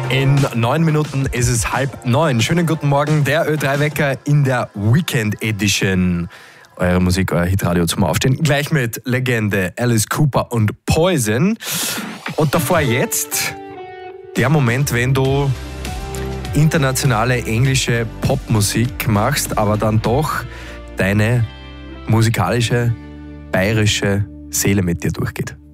In 9 Minuten ist es 8:30. Schönen guten Morgen, der Ö3-Wecker in der Weekend Edition. Eure Musik, euer Hitradio zum Aufstehen. Gleich mit Legende Alice Cooper und Poison. Und davor jetzt der Moment, wenn du internationale englische Popmusik machst, aber dann doch deine musikalische, bayerische Seele mit dir durchgeht.